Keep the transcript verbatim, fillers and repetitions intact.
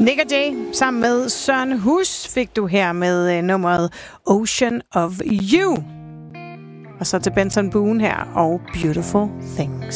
Nick og Jay sammen med Søren Hus fik du her med uh, nummeret Ocean of You. Og så til Benson Boone her og Beautiful Things.